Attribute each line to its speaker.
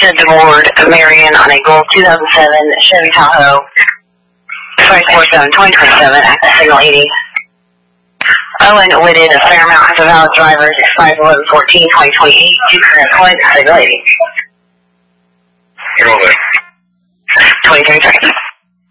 Speaker 1: to board Marion on a Gold 2007 Chevy Tahoe 2047, active signal 80. Owen Whitted, a Fairmount, has a valid driver's 5/11/14/2028, due current point, signal 80.
Speaker 2: You're over.
Speaker 1: 23 seconds.